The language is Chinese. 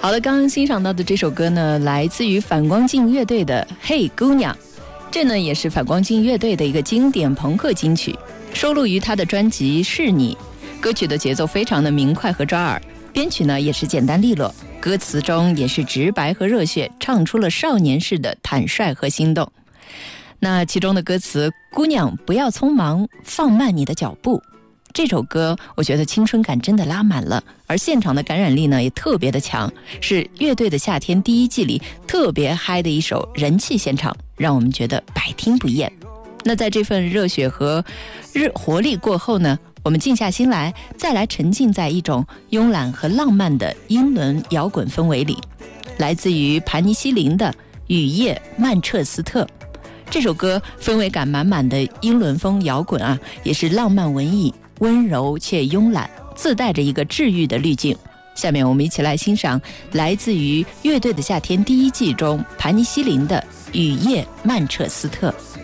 好了，刚刚欣赏到的这首歌呢，来自于反光镜乐队的《嘿姑娘》，这呢也是反光镜乐队的一个经典朋克金曲，收录于他的专辑《是你》。歌曲的节奏非常的明快和抓耳，编曲呢也是简单利落，歌词中也是直白和热血，唱出了少年式的坦率和心动。那其中的歌词“姑娘不要匆忙，放慢你的脚步”，这首歌我觉得青春感真的拉满了，而现场的感染力呢也特别的强，是乐队的夏天第一季里特别嗨的一首人气现场，让我们觉得百听不厌。那在这份热血和活力过后呢，我们静下心来，再来沉浸在一种慵懒和浪漫的英伦摇滚氛围里。来自于盘尼西林的《雨夜曼彻斯特》，这首歌氛围感满满的英伦风摇滚啊，也是浪漫文艺，温柔却慵懒，自带着一个治愈的滤镜。下面我们一起来欣赏来自于乐队的夏天第一季中盘尼西林的《雨夜曼彻斯特》。